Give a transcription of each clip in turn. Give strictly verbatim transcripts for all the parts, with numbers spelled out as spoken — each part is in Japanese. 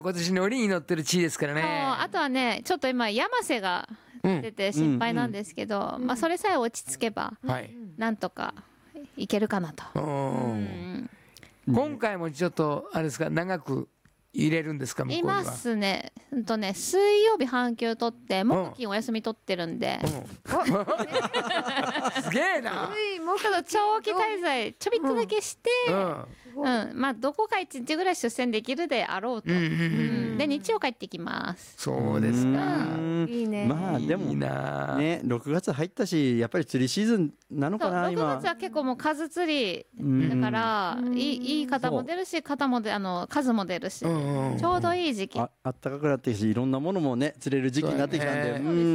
今年の折に乗ってる地位ですからね。 あとはね、ちょっと今山瀬が出て心配なんですけど、うん、まあそれさえ落ち着けば、はい、なんとかいけるかなと。うん、 今回もちょっとあれですか、長く入れるんですか、向こうには。 いますね。うんとね、水曜日半休取って木金お休み取ってるんで、うん、 すげえな。 ちょっと長期滞在ちょびっとだけして、うんうん、まあどこかいちにちぐらい出船できるであろうと、うんうんうん、で日曜帰ってきます。 そうですか。 いいね。まあでもね、ろくがつ入ったし、やっぱり釣りシーズンなのかな今。 ろくがつは結構もう数釣りだから、いいいい方も出るし、方もであの数も出るし、うんうん、ちょうどいい時期。 あ, あったかくなってきて、いろんなものもね釣れる時期になってきたんで、う、ね、うん、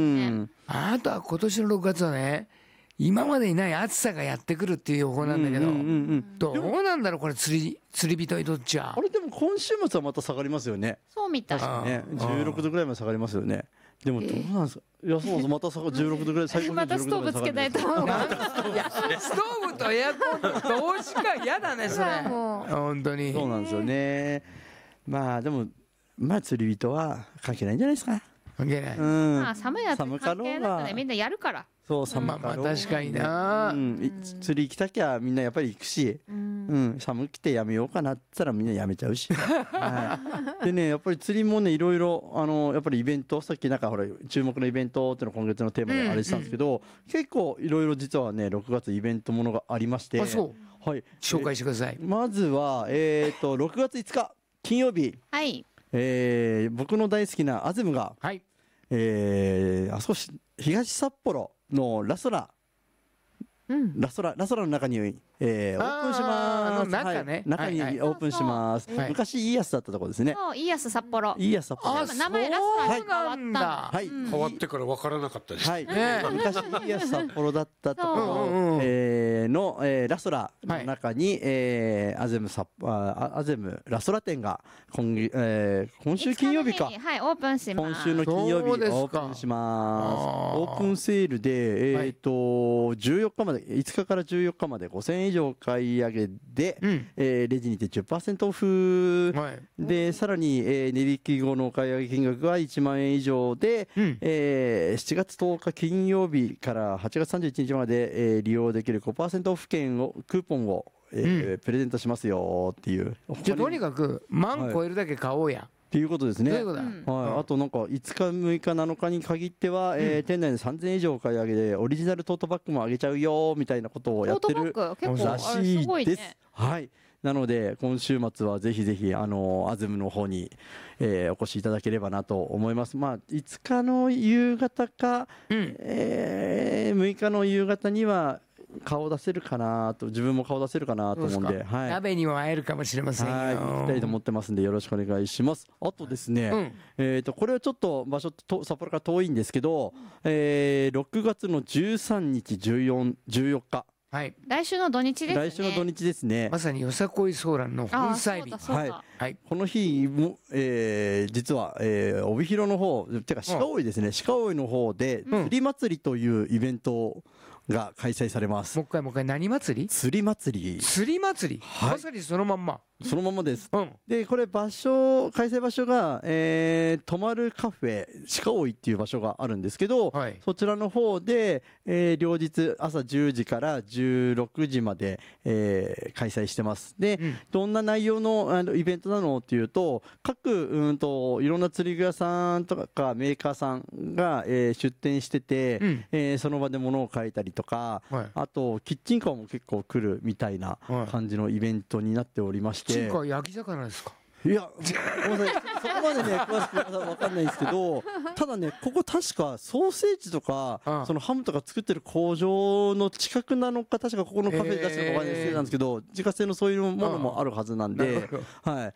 あとは今年のろくがつはね、今までにない暑さがやってくるっていう予報なんだけど、うんうんうん、どうなんだろうこれ、釣り釣り人にとっちゃ。 あれでも今週末はまた下がりますよね。 そうみたいね、じゅうろくどぐらいまで下がりますよね。でもどうなんですか、えー、いやそうそうまたじゅうろくどぐらい、最高またストーブつけないと。いやストーブとエアコンと同時か嫌だねそれ。本当にそうなんですよね。まあでもまあ釣り人は関係ないんじゃないですか。 関係ない。 うん、まあ寒いやつ関係なくね、みんなやるから。 そう、寒かろうが、 まあまあ確かにな、うん、 釣り行きたきゃみんなやっぱり行くし、うんうん、寒くてやめようかなって言ったらみんなやめちゃうし、はい、でねやっぱり釣りもねいろいろあのやっぱりイベント、さっきなんかほら注目のイベントっていうの今月のテーマであれしたんですけど、うんうん、結構いろいろ実はねろくがつイベントものがありまして、 あ、そう、はい、紹介してください。 まずはえっとろくがついつか金曜日、 はい、 えー、僕の大好きなアゼムが、はい、えー、あそこ東札幌のラソラ、うん、ラソララソラの中に、えー、オープンします。 中ね、 はい、中にオープンします。はい、昔イーヤスだったところですね。 そう、イーヤス札幌。 イーヤス札幌。 あ、名前ラソラに変わったんだ。 はい、変わってから分からなかったです。 はい、ね、昔イーヤス札幌だったところ、えー、の、えー、ラソラの中に、はい、えー、アゼムサあアゼムラソラ店が今、えー、今週金曜日か。 はい、オープンします。 今週の金曜日オープンします。オープンセールでえっ、ー、と、はい、じゅうよっかまで、いつかからじゅうよっかまでごせんえん以上買い上げで、うん、えー、レジにて じゅっパーセント オフ、はい、でさらに、えー、値引き後のお買い上げ金額はいちまんえん以上で、うん、えー、しちがつとおか金曜日からはちがつさんじゅういちにちまで、えー、利用できる ごパーセント オフ券をクーポンを、えーうん、プレゼントしますよっていう。 じゃあとにかく万超えるだけ買おうや、はいっていうことですね。 そういうことだ。 はい。あとなんかいつかむいかなのかに限っては、うん、えー、店内でさんぜんえん以上買い上げでオリジナルトートバッグもあげちゃうよみたいなことをやってるらしいです。ね、はい。なので今週末はぜひぜひあのアズムの方に、えー、お越しいただければなと思います。まあいつかの夕方か、うん、えー、むいかの夕方には顔出せるかなと、自分も顔出せるかなと思うんで、はい、 鍋にも会えるかもしれませんよ。 はい、行きたいと思ってますんでよろしくお願いします。あとですね、うん、えっとこれはちょっと場所と札幌から遠いんですけど、えー、ろくがつのじゅうさんにちじゅうよん、じゅうよっか、 はい、 来週の土日ですね。 来週の土日ですね。 まさによさこいソーランの本祭日。 はい、はい、この日も、えー、実は、えー、帯広の方てか鹿追ですね、鹿追の方で釣り祭りというイベントが開催されます。 もう一回もう一回、何祭り？ 釣り祭り。 釣り祭り、はい、まさにそのまんま。 そのままです。 うん、で、 これ場所、開催場所が、えー、泊まるカフェ、鹿追っていう場所があるんですけど、はい、そちらの方で、えー、両日朝じゅうじからじゅうろくじまで、えー、開催してます。で、うん、どんな内容の、あのイベントなのっていうと、各、うんと、いろんな釣り具屋さんとかメーカーさんが、えー、出店してて、うん、えー、その場で物を書いたりとか、はい、あと、キッチンカーも結構来るみたいな感じのイベントになっておりまして、 キッチンカー焼き魚ですか？ いや、ごめんなさい、そこまでね、詳しくわかんないんですけど、ただね、ここ確かソーセージとか、ああそのハムとか作ってる工場の近くなのか、確かここのカフェで出してるのかわかんないですけど、なんですけど、自家製のそういうものもあるはずなんで、はい。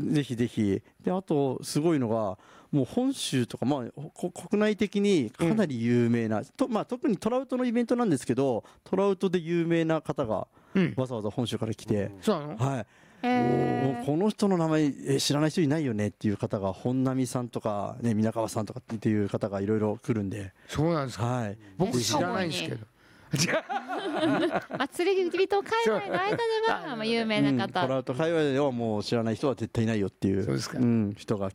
ぜひぜひ。で、あと、すごいのが、もう本州とか、まあ、国内的にかなり有名な、うん、とまあ、特にトラウトのイベントなんですけど、トラウトで有名な方が、わざわざ本州から来て、 うん、そうなの？ はい。もうこの人の名前知らない人いないよねっていう方が本並さんとか、ね、皆川さんとかっていう方がいろいろ来るんで。 そうなんですか、 はい、 僕知らないんですけどまあ、釣り人界隈の間ではまあ有名な方、 うん、トラウト界隈ではもう知らない人は絶対いないよっていう、そうですか、うん、人が